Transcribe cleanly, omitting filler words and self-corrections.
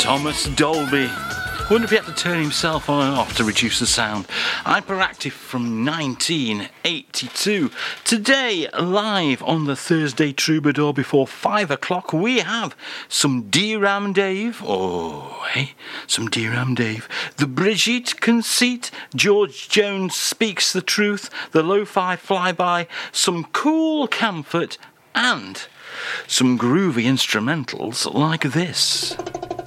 Thomas Dolby. Wonder if he had to turn himself on and off to reduce the sound. Hyperactive from 1982. Today, live on the Thursday Troubadour before 5 o'clock, we have some D-Ram Dave. Oh, hey, some D-Ram Dave. The Brigitte Conceit. George Jones Speaks the Truth. The Lo-Fi Flyby. Some cool Camphor. And some groovy instrumentals like this.